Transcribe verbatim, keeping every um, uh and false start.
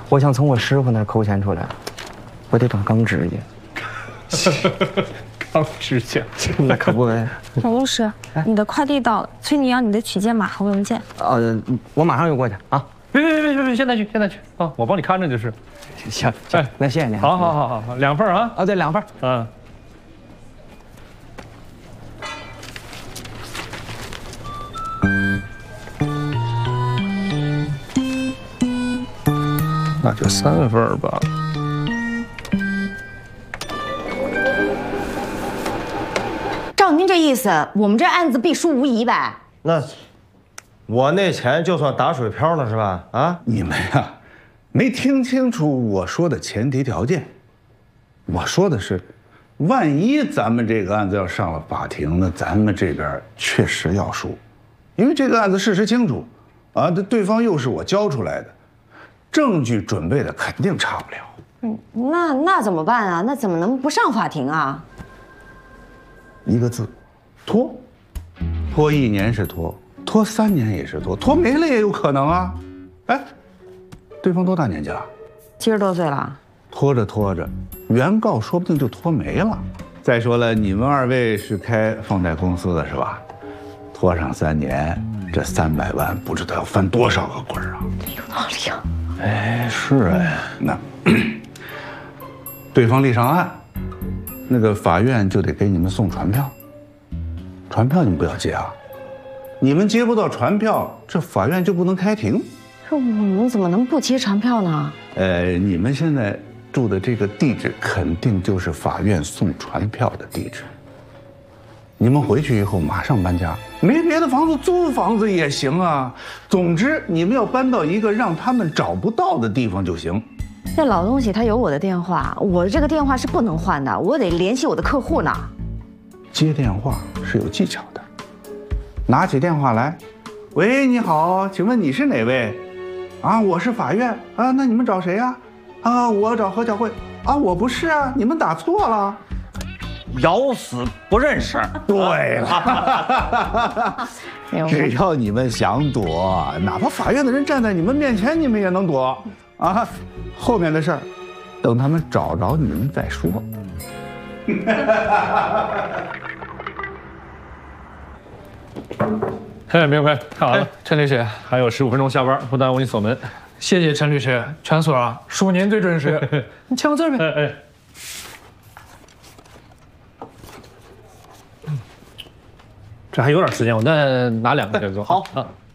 我想从我师傅那儿扣钱出来，我得找钢指去。 钢指甲， 那可不呗。 老陆师，你的快递到了，催你要你的取件码和文件。 呃，我马上就过去啊。 别别别别别，现在去，现在去啊！我帮你看着就是。 行，行，那谢谢您。 好好好好，两份啊。 啊，对，两份。 嗯。 那就三份吧。 照您这意思，我们这案子必输无疑呗？ 那我那钱就算打水漂了是吧？啊， 你们呀，没听清楚我说的前提条件。我说的是，万一咱们这个案子要上了法庭，那咱们这边确实要输，因为这个案子事实清楚，啊，这对方又是我交出来的。 证据准备的肯定差不了。 嗯，那那怎么办啊？那怎么能不上法庭啊？ 一个字，拖。拖一年是拖，拖三年也是拖，拖没了也有可能啊。哎，对方多大年纪了？ 七十多岁了。 拖着拖着，原告说不定就拖没了。再说了，你们二位是开放贷公司的是吧？拖上三年，这三百万不知道要翻多少个滚啊！ 有道理啊。 哎，是哎，那对方立上案，那个法院就得给你们送传票。传票你们不要接啊，你们接不到传票，这法院就不能开庭。 这我们怎么能不接传票呢？ 呃，你们现在住的这个地址肯定就是法院送传票的地址。你们回去以后马上搬家，没别的房子，租房子也行啊。总之，你们要搬到一个让他们找不到的地方就行。 这老东西他有我的电话，我这个电话是不能换的，我得联系我的客户呢。 接电话是有技巧的，拿起电话来，喂，你好，请问你是哪位？啊，我是法院啊，那你们找谁呀？啊，我找何小慧啊，我不是啊，你们打错了。 咬死不认识。 对了，只要你们想躲，哪怕法院的人站在你们面前，你们也能躲啊。后面的事儿，等他们找着你们再说。 哎，明白，看完了。 陈律师， 还有十五分钟下班，不耽误你锁门。 谢谢陈律师，全锁了，属您最准时。你签个字呗。 哎哎。 这还有点时间，我再拿两个再做。 好啊。